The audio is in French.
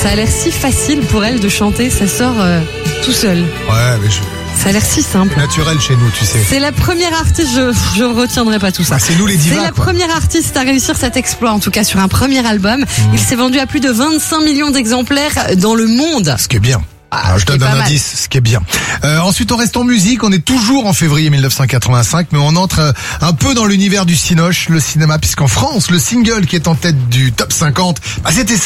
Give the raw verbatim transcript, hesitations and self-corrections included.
Ça a l'air si facile pour elle de chanter, ça sort euh, tout seul. Ouais, mais je... Ça a l'air si simple. naturel chez nous, tu sais. C'est la première artiste, je je retiendrai pas tout ça. Ah, c'est nous les divas. C'est la quoi. première artiste à réussir cet exploit, en tout cas sur un premier album. Mmh. Il s'est vendu à plus de vingt-cinq millions d'exemplaires dans le monde. Ce qui est bien. Ah, Alors, je donne un indice, ce qui est bien. Euh, ensuite, on reste en musique. On est toujours en février mille neuf cent quatre-vingt-cinq, mais on entre euh, un peu dans l'univers du cinoche, le cinéma, puisqu'en France, le single qui est en tête du top cinquante, bah, c'était ça.